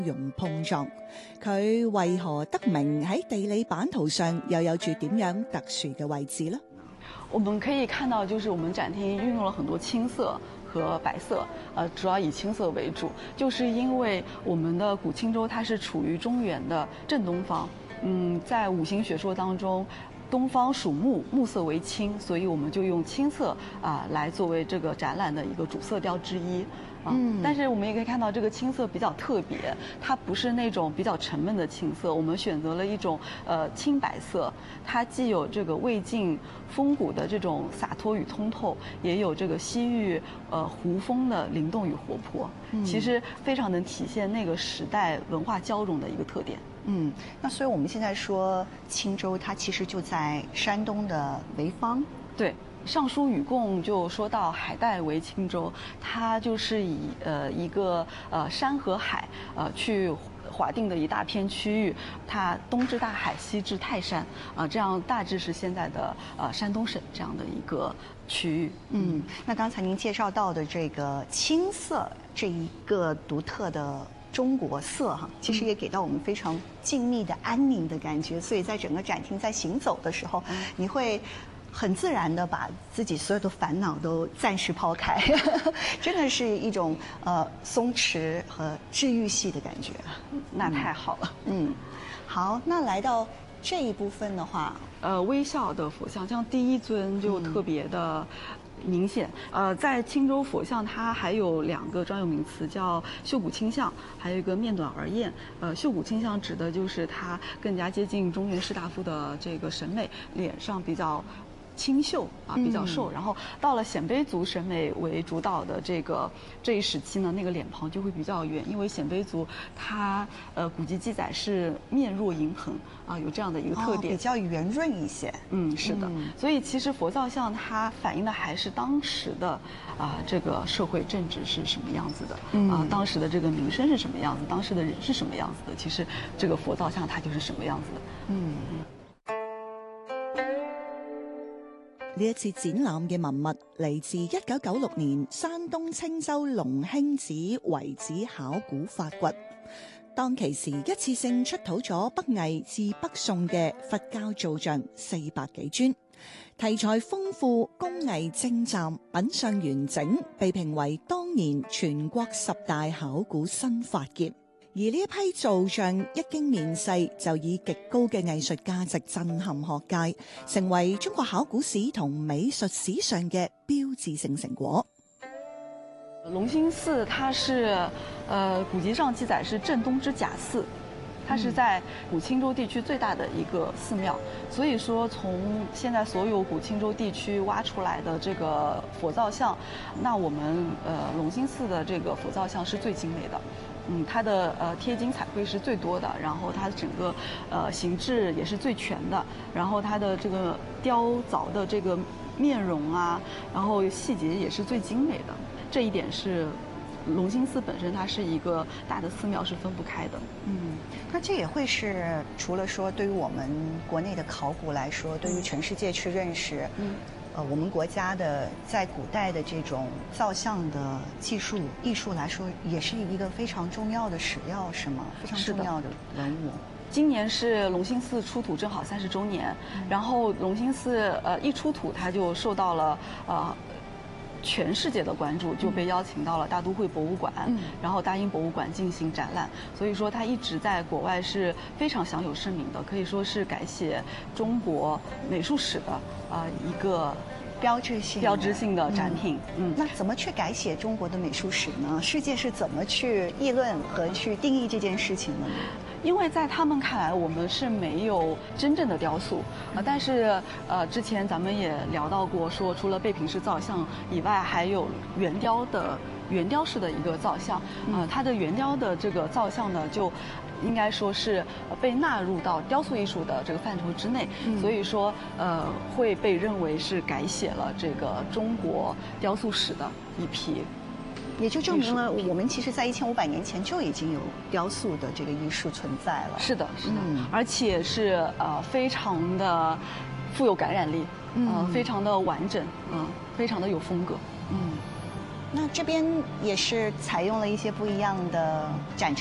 容碰撞，佢為何得名喺地理版圖上又有住點樣特殊嘅位置呢？ 我們可以看到，就是我們展廳運用了很多青色和白色，主要以青色為主，就是因為我們的古青州它是處於中原的正東方，在五行學說當中，東方屬木，木色為青，所以我們就用青色來作為這個展覽的一個主色調之一。但是我們也可以看到，這個青色比較特別，它不是那種比較沉悶的青色，我們選擇了一種青白色，它既有這個魏晉風骨的這種灑脫與通透，也有這個西域胡風的靈動與活潑，其實非常能體現那個時代文化交融的一個特點。 那所以我們現在說青州，它其實就在山東的潍坊。 對。尚書禹貢就說到海帶為青州，它就是以一個山和海去劃定的一大片區域，它東至大海，西至泰山，這樣大致是現在的山東省這樣的一個區域。 那剛才您介紹到的這個青色這一個獨特的中國色哈，其實也給到我們非常靜謐的安寧的感覺，所以在整個展廳在行走的時候，你會很自然的把自己所有的煩惱都暫時拋開，真的是一種鬆弛和治癒系的感覺。 那太好了。 好，那來到這一部分的話， 微笑的佛像，像第一尊就特別的明顯。在青州佛像，它還有兩個專有名詞，叫繡骨清相，還有一個面短而豔。繡骨清相指的就是它更加接近中原士大夫的這個審美，臉上比較清秀比較瘦，然後到了鮮卑族審美為主導的這一時期呢，那個臉龐就會比較圓，因為鮮卑族它古籍記載是面若銀盆有這樣的一個特點， 比較圓潤一些。 是的。所以其實佛造像它反映的還是當時的這個社會政治是什麼樣子的，當時的這個民生是什麼樣子，當時的人是什麼樣子的，其實這個佛造像它就是什麼樣子的。 呢一次展覽嘅文物嚟自1996年山東青州龍興寺遺址考古發掘，當其時一次性出土咗北魏至北宋嘅佛教造像400幾尊，題材豐富，工藝精湛，品相完整，被評為當年全國10大考古新發現。而呢一批造像一經面世，就以極高嘅藝術價值震撼學界，成為中國考古史同美術史上嘅標誌性成果。 龍興寺它是古籍上記載是鎮東之甲寺，它是在古青州地區最大的一個寺廟，所以說從現在所有古青州地區挖出來的這個佛造像，那我們龍興寺的這個佛造像是最精美的。它的貼金彩繪是最多的，然後它整個形制也是最全的，然後它的這個雕鑿的這個面容然後細節也是最精美的。這一點是龍興寺本身它是一個大的寺廟，是分不開的。 那這也會是除了說對於我們國內的考古來說，對於全世界去認識我們國家的在古代的這種造像的技術藝術來說，也是一個非常重要的史料，是嗎？非常重要的文物。 今年是龍興寺出土正好30周年，然後龍興寺一出土，它就受到了全世界的關注，就被邀請到了大都會博物館，然後大英博物館進行展覽。所以說它一直在國外是非常享有盛名的，可以說是改寫中國美術史的一個標誌性的展品。 那怎麼去改寫中國的美術史呢？世界是怎麼去議論和去定義這件事情呢？ 因為在他們看來，我們是沒有真正的雕塑但是之前咱們也聊到過，說除了備品式造像以外，還有圓雕式的一個造像它的圓雕的這個造像呢，就應該說是被納入到雕塑藝術的這個範疇之內，所以說會被認為是改寫了這個中國雕塑史的一批。 也就證明了我們其實在1500年前就已經有雕塑的這個藝術存在了。 是的，是的，而且是非常的富有感染力，非常的完整，非常的有風格。 那這邊也是採用了一些不一樣的展陳。